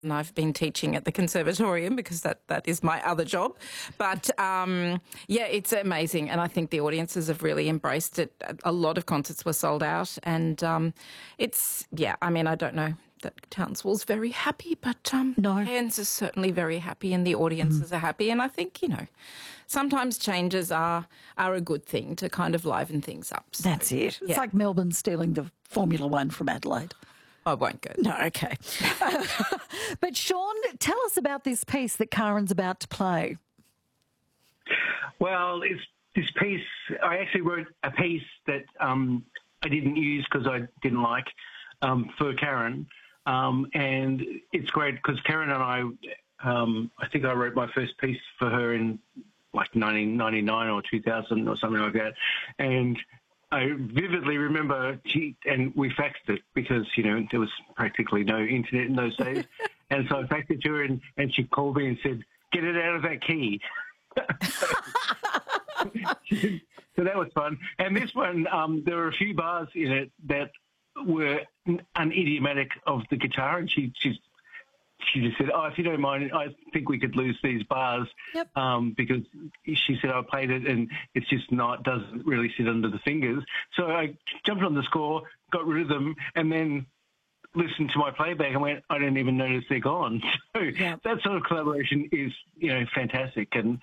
and I've been teaching at the Conservatorium because that is my other job. But, yeah, it's amazing, and I think the audiences have really embraced it. A lot of concerts were sold out, and I don't know that Townsville's very happy, but No. Cairns is certainly very happy and the audiences are happy, and I think, sometimes changes are a good thing to kind of liven things up. So, That's it. It's yeah. like Melbourne stealing the Formula One from Adelaide. I won't go. No, okay. But Sean, tell us about this piece that Karen's about to play. Well, it's this piece. I actually wrote a piece that I didn't use because I didn't like for Karen, and it's great because Karen and I think I wrote my first piece for her in like 1999 or 2000 or something like that, and I vividly remember and we faxed it because, there was practically no internet in those days. And so I faxed it to her and she called me and said, get it out of that key. So that was fun. And this one, there were a few bars in it that were unidiomatic of the guitar. And she just said, if you don't mind, I think we could lose these bars. Yep. Because she said I played it and it's just doesn't really sit under the fingers. So I jumped on the score, got rid of them, and then listened to my playback and went, I didn't even notice they're gone. So that sort of collaboration is, fantastic. And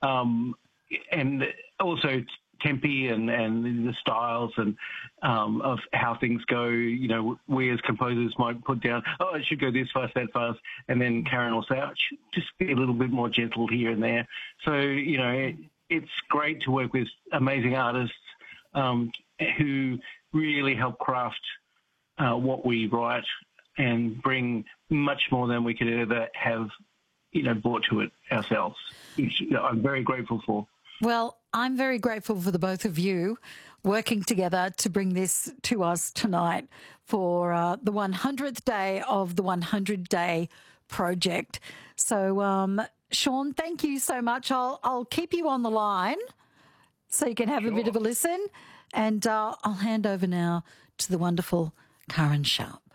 also tempi and the styles and of how things go. We as composers might put down, it should go this fast, that fast, and then Karen will say, it should just be a little bit more gentle here and there. So, it's great to work with amazing artists who really help craft what we write and bring much more than we could ever have, brought to it ourselves, which I'm very grateful for. Well, I'm very grateful for the both of you working together to bring this to us tonight for the 100th day of the 100-day project. So, Sean, thank you so much. I'll keep you on the line so you can have a bit of a listen, and I'll hand over now to the wonderful Karen Sharp.